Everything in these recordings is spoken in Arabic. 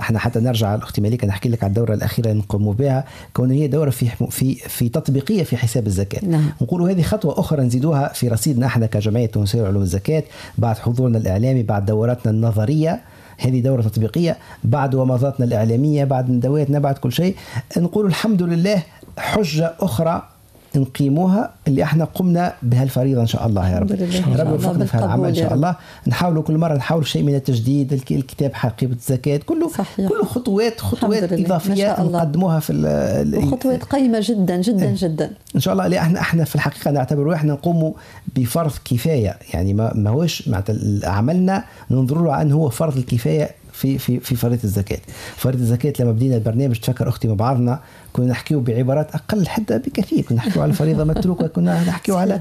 احنا حتى نرجع على الأخت مليكة نحكي لك على الدورة الأخيرة اللي نقوموا بها، كون هي دورة في تطبيقية في حساب الزكاة. نعم. نقولوا هذه خطوة أخرى نزيدوها في رصيدنا احنا كجمعية تونسية لعلوم الزكاة، بعد حضورنا الإعلامي، بعد دوراتنا النظرية، هذه دورة تطبيقية، بعد ومضاتنا الإعلامية، بعد ندواتنا، بعد كل شيء. نقول الحمد لله حجة أخرى نقيموها اللي احنا قمنا بهالفريضة إن شاء الله يا رب. رب يوفقنا في هالعمل إن شاء الله. نحاولوا كل مرة نحاول شيء من التجديد، الكتاب حقيبة الزكاة كله كله خطوات إضافية نقدموها في خطوات قيمة جدا جدا جدا إن شاء الله. اللي احنا في الحقيقة نعتبر احنا نقوم بفرض كفاية، يعني ما هوش عملنا ننظر له أنه هو فرض الكفاية في فريضة الزكاة. فريضة الزكاة لما بدينا البرنامج تفكر أختي مع بعضنا كنا نحكيه بعبارات أقل حتى بكثير، كنا نحكيه على فريضة متروكة، كنا نحكيه على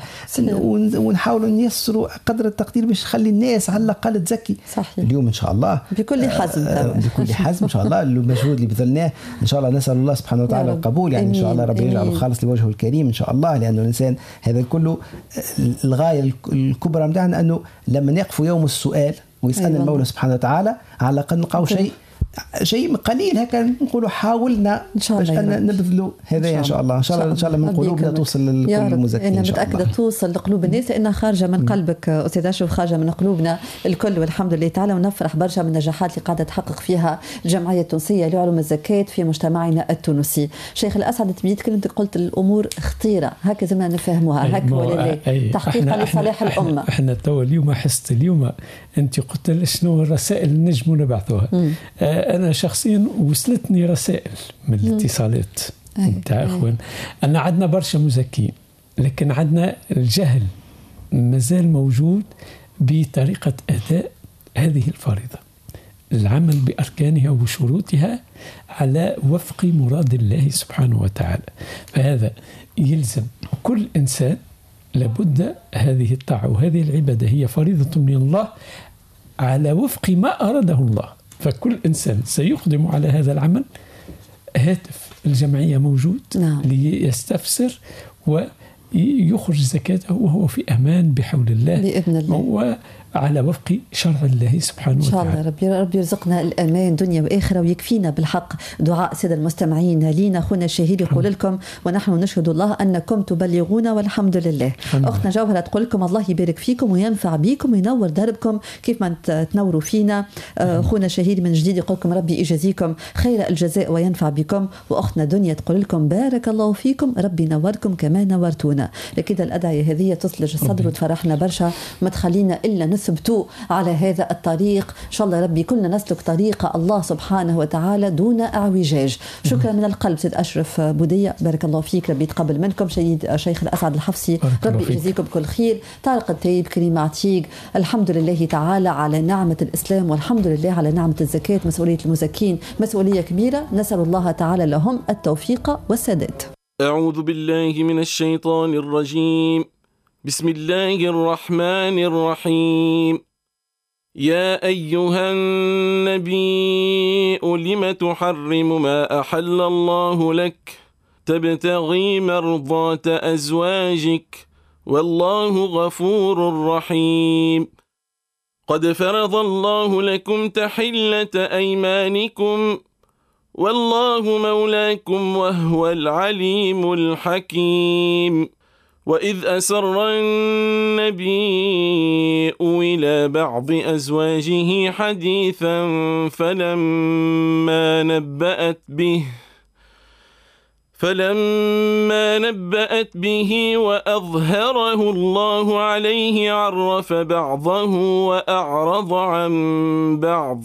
ونحاول نيسروا قدر التقدير باش نخلي الناس على الأقل تزكي. صحيح. اليوم إن شاء الله بكل حزم إن شاء الله المجهود اللي بذلناه إن شاء الله نسأل الله سبحانه وتعالى القبول، يعني إن شاء الله ربي يجعل الخالص لوجهه الكريم إن شاء الله. لأنه الإنسان هذا كله الغاية الكبرى متاعنا أنه لما يقف يوم السؤال ويسألنا المولى سبحانه وتعالى على الأقل نلقاو شيء قليل هكا نقولوا حاولنا باش أن نبذلوا هذا إن شاء الله. إن شاء الله من قلوبنا توصل لكل المزكين إن شاء الله. أنا متأكدة توصل لقلوب الناس لأنها خارجة من قلبك أستاذ أشرف، خارجة من قلوبنا الكل والحمد لله تعالى. ونفرح برشا من النجاحات اللي قاعدة تحقق فيها الجمعية التونسية لعلوم الزكاة في مجتمعنا التونسي. شيخ الأسعد تبيت كلمتك قلت الأمور خطيرة هكا زمنا نفهموها هكا ولا لا تحقيقا لصالح الأمة. احنا تو اليوم حست اليوم أنت قلت شنو الرسائل اللي نجموا نبعثوها. أنا شخصيا وصلتني رسائل من الاتصالات نتاع إخوان أن عندنا برشا مزكين، لكن عندنا الجهل مازال موجود بطريقة أداء هذه الفريضة، العمل بأركانها وشروطها على وفق مراد الله سبحانه وتعالى. فهذا يلزم كل إنسان لابد هذه الطاعة وهذه العبادة هي فريضة من الله على وفق ما أراده الله. فكل إنسان سيقدم على هذا العمل هاتف الجمعية موجود ليستفسر ويخرج زكاته وهو في أمان بحول الله بإذن الله وعلى وفق شرع الله سبحانه وتعالى. إن شاء الله ربي يرزقنا الأمان دنيا وآخرة ويكفينا بالحق. دعاء سيد المستمعين لينا أخونا الشهيد يقول لكم ونحن نشهد الله أنكم تبلغون والحمد لله. أختنا جوهرة تقول لكم الله يبارك فيكم وينفع بكم وينور دربكم كيف ما تنوروا فينا. أخونا الشهيد من جديد يقول لكم ربي يجازيكم خير الجزاء وينفع بكم. وأختنا دنيا تقول لكم بارك الله فيكم ربي نوركم كما نورتونا. لكده الأدعية هذه تصلج الصدر وتفرحنا برشا، ما تخلينا إلا نثبتوا على هذا الطريق. إن شاء الله ربي كلنا نسلك طريق الله سبحانه وتعالى دون اعوجاج. شكرا من القلب سيد أشرف بودية، بارك الله فيك، ربي يتقبل منكم. شيخ الأسعد الحفصي ربي يجزيكم كل خير. طارق التايب كريم عتيق، الحمد لله تعالى على نعمة الإسلام والحمد لله على نعمة الزكاة. مسؤولية المزكين مسؤولية كبيرة، نسأل الله تعالى لهم التوفيق والسداد. أعوذ بالله من الشيطان الرجيم. بسم الله الرحمن الرحيم. يا أيها النبي لم تحرم ما أحل الله لك تبتغي مرضات أزواجك والله غفور رحيم. قد فرض الله لكم تحلة أيمانكم والله مولاكم وهو العليم الحكيم. وإذ أسر النبي إلى بعض أزواجه حديثا فلما نبأت به وأظهره الله عليه عرف بعضه وأعرض عن بعض.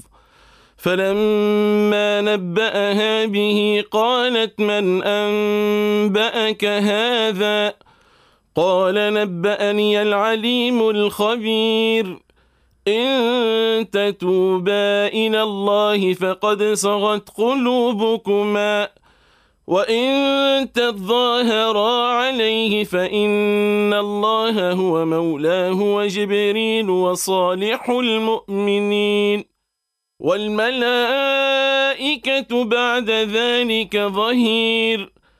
فلما نبأها به قالت من أنبأك هذا؟ قال نبأني العليم الخبير. إن تتوبا إلى الله فقد صغت قلوبكما وإن تظاهرا عليه فإن الله هو مولاه وجبريل وصالح المؤمنين والملائكة بعد ذلك ظهير.